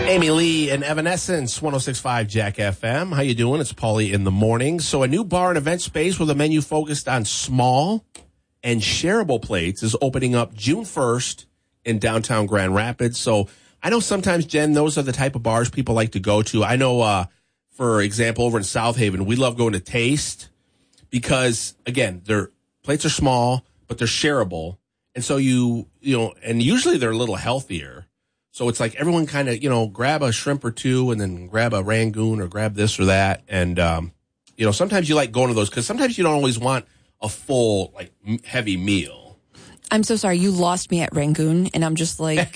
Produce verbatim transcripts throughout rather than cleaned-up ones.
Amy Lee and Evanescence, one oh six point five Jack F M. How you doing? It's Paulie in the morning. So a new bar and event space with a menu focused on small and shareable plates is opening up June first in downtown Grand Rapids. So I know sometimes, Jen, those are the type of bars people like to go to. I know, uh, for example, over in South Haven, we love going to Taste because, again, their plates are small, but they're shareable. And so you, you know, and usually they're a little healthier. So it's like everyone kind of, you know, grab a shrimp or two and then grab a Rangoon or grab this or that. And, um, you know, sometimes you like going to those because sometimes you don't always want a full, like, m- heavy meal. I'm so sorry. You lost me at Rangoon, and I'm just like,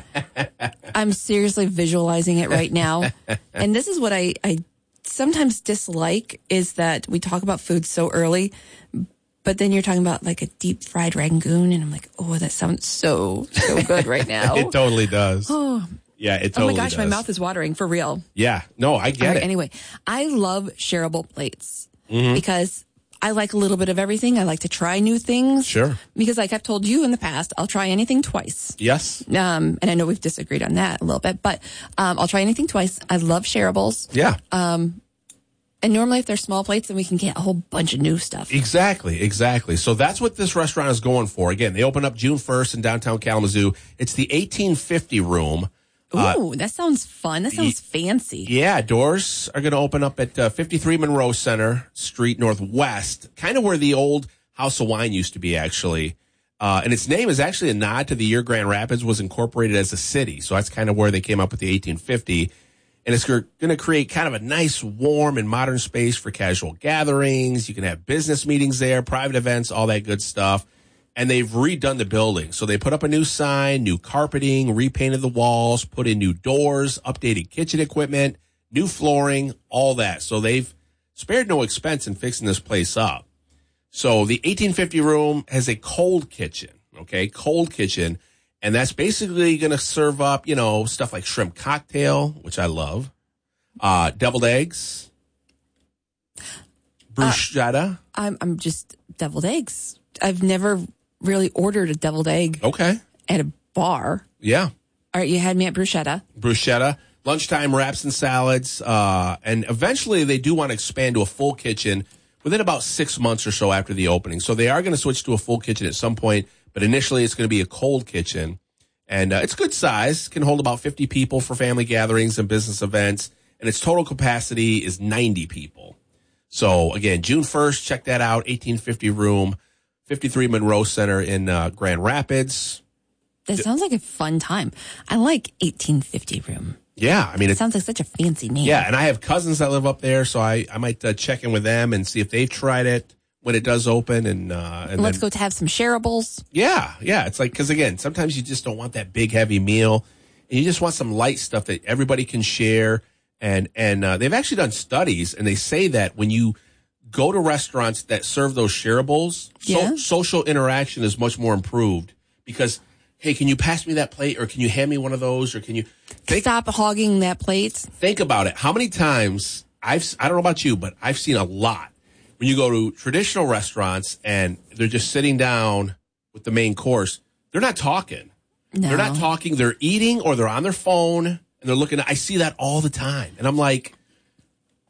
I'm seriously visualizing it right now. And this is what I, I sometimes dislike is that we talk about food so early, but then you're talking about like a deep fried Rangoon, and I'm like, oh, that sounds so, so good right now. It totally does. Oh. Yeah, it totally does. Oh my gosh, does. my mouth is watering for real. Yeah, no, I get All right, it. Anyway, I love shareable plates mm-hmm. because I like a little bit of everything. I like to try new things. Sure. Because like I've told you in the past, I'll try anything twice. Yes. Um, and I know we've disagreed on that a little bit, but um, I'll try anything twice. I love shareables. Yeah. Um, and normally if they're small plates, then we can get a whole bunch of new stuff. Exactly, exactly. So that's what this restaurant is going for. Again, they open up June first in downtown Kalamazoo. It's the eighteen fifty room. Ooh, uh, that sounds fun. That sounds y- fancy. Yeah, doors are going to open up at uh, fifty-three Monroe Center Street Northwest, kind of where the old House of Wine used to be, actually. Uh, and its name is actually a nod to the year Grand Rapids was incorporated as a city. So that's kind of where they came up with the eighteen fifty. And it's going to create kind of a nice, warm, and modern space for casual gatherings. You can have business meetings there, private events, all that good stuff. And they've redone the building. So they put up a new sign, new carpeting, repainted the walls, put in new doors, updated kitchen equipment, new flooring, all that. So they've spared no expense in fixing this place up. So the eighteen fifty room has a cold kitchen, okay, cold kitchen. And that's basically going to serve up, you know, stuff like shrimp cocktail, which I love, uh, deviled eggs, bruschetta. Uh, I'm, I'm just deviled eggs. I've never really ordered a deviled egg. Okay. At a bar. Yeah. All right, you had me at bruschetta. Bruschetta. Lunchtime wraps and salads. Uh, and eventually they do want to expand to a full kitchen within about six months or so after the opening. So they are going to switch to a full kitchen at some point. But initially, it's going to be a cold kitchen, and uh, it's good size. Can hold about fifty people for family gatherings and business events, and its total capacity is ninety people. So, again, June first, check that out, eighteen fifty room, fifty-three Monroe Center in uh, Grand Rapids. That sounds like a fun time. I like eighteen fifty room. Yeah, I mean, it sounds like such a fancy name. Yeah, and I have cousins that live up there, so I, I might uh, check in with them and see if they've tried it when it does open. And, uh, and let's then, go to have some shareables. Yeah, yeah. It's like, because again, sometimes you just don't want that big, heavy meal. And you just want some light stuff that everybody can share. And, and uh, they've actually done studies, and they say that when you go to restaurants that serve those shareables, yeah. so, social interaction is much more improved because, hey, can you pass me that plate, or can you hand me one of those, or can you think, stop hogging that plate? Think about it. How many times I've, I don't know about you, but I've seen a lot. When you go to traditional restaurants and they're just sitting down with the main course, they're not talking. No. They're not talking. They're eating, or they're on their phone and they're looking. I see that all the time. And I'm like,